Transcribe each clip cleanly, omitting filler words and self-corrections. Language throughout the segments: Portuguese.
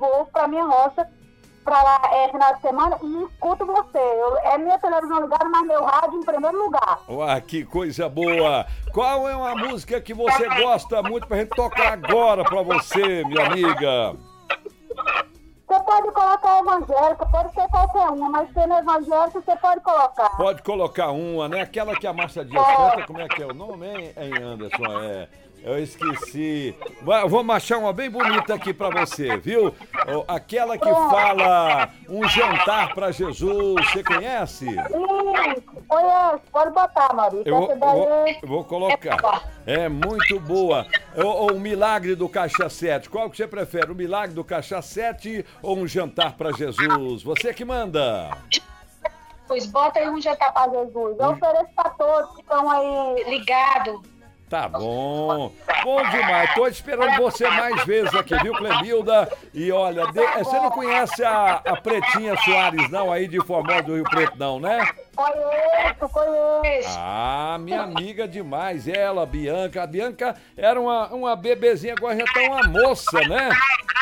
vou pra minha roça, pra lá final de semana e escuto você. É minha televisão ligada, mas meu rádio em primeiro lugar. Ué, que coisa boa! Qual é uma música que você gosta muito pra gente tocar agora pra você, minha amiga? Você pode colocar evangélica, pode ser qualquer uma, mas sendo evangélica você pode colocar. Pode colocar uma, né? Aquela que a Márcia Dias canta, como é que é o nome, hein, Anderson? Eu esqueci. Vamos achar uma bem bonita aqui pra você, viu? Aquela que fala Um Jantar pra Jesus, você conhece? Conheço, pode botar, Maurício. Eu vou colocar. É muito boa. O Milagre do Caixa 7. Qual que você prefere? O Milagre do Caixa 7 ou Um Jantar pra Jesus? Você que manda. Pois bota aí Um Jantar pra Jesus. Eu ofereço pra todos que estão aí ligados. Tá bom. Bom demais. Tô esperando você mais vezes aqui, viu, Clemilda? E olha, você não conhece a Pretinha Soares, não, aí de Formosa do Rio Preto, não, né? Conheço. Ah, minha amiga demais. Ela, Bianca. A Bianca era uma bebezinha, agora já tá uma moça, né?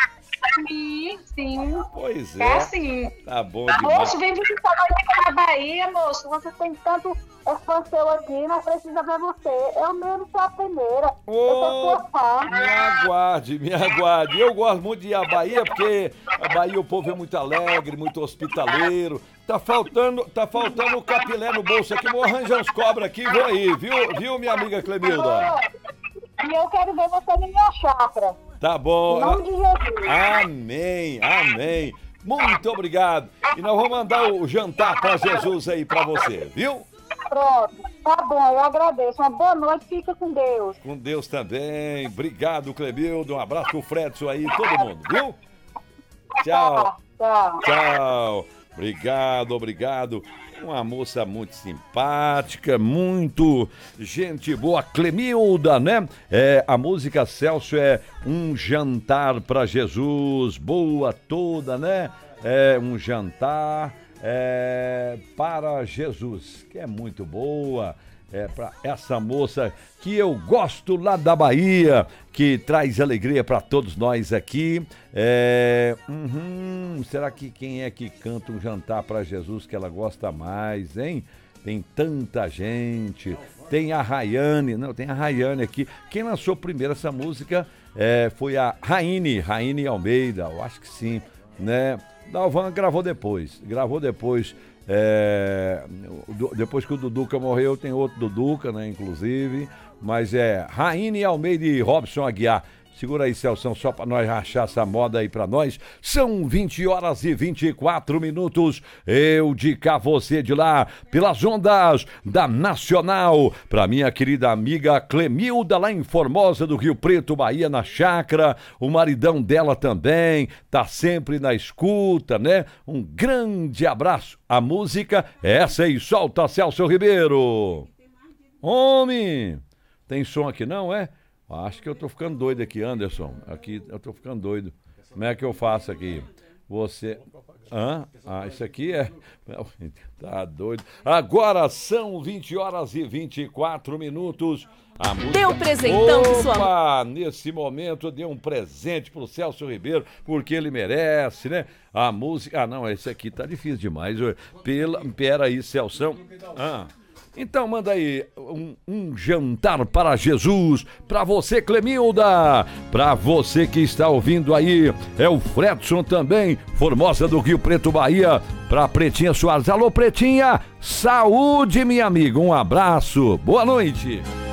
Sim. Pois é. É assim. Tá bom demais. Moço, vem visitar nós aqui na Bahia, moço. Você tem tanto expansão aqui, nós precisamos ver você. Eu mesmo sou a primeira. Eu sou sua fã. Me aguarde. Eu gosto muito de ir à Bahia, porque a Bahia o povo é muito alegre, muito hospitaleiro. Tá faltando o capilé no bolso aqui. Vou arranjar uns cobras aqui e vou aí, viu, minha amiga Clemilda? E eu quero ver você na minha chácara. Tá bom. Em nome de Jesus. Amém. Muito obrigado. E nós vamos mandar o jantar pra Jesus aí pra você, viu? Pronto. Tá bom, eu agradeço. Uma boa noite, fica com Deus. Com Deus também. Obrigado, Clemildo. Um abraço pro Fredson aí, todo mundo, viu? Tchau. Tchau. Obrigado. Uma moça muito simpática, muito gente boa, Clemilda, né? A música Celso é Um Jantar pra Jesus, boa toda, né? Um jantar para Jesus, que é muito boa. Para essa moça que eu gosto lá da Bahia, que traz alegria para todos nós aqui. Será que quem é que canta Um Jantar para Jesus que ela gosta mais, hein? Tem tanta gente. Tem a Rayane, tem a Rayane aqui. Quem lançou primeiro essa música foi a Raine Almeida, eu acho que sim, né? Dalvan gravou depois. Depois que o Duduca morreu, tem outro Duduca, né, inclusive, mas Raine Almeida e Robson Aguiar. Segura aí, Celção, só para nós rachar essa moda aí para nós. São 20h24. Eu de cá, você de lá, pelas ondas da Nacional. Para minha querida amiga Clemilda, lá em Formosa do Rio Preto, Bahia, na chácara. O maridão dela também tá sempre na escuta, né? Um grande abraço. A música é essa aí, solta, Celso Ribeiro. Homem, tem som aqui não, é? Acho que eu tô ficando doido aqui, Anderson. Aqui eu tô ficando doido. Como é que eu faço aqui? Você... isso aqui é... Tá doido. Agora são 20h24. A música... Dê um presentão pro sua... Nesse momento, dê um presente pro Celso Ribeiro, porque ele merece, né? A música... esse aqui tá difícil demais. Pera aí, Celção. Então manda aí um jantar para Jesus, para você, Clemilda, para você que está ouvindo aí, é o Fredson também, Formosa do Rio Preto, Bahia, para Pretinha Soares. Alô, Pretinha, saúde, minha amiga, um abraço, boa noite.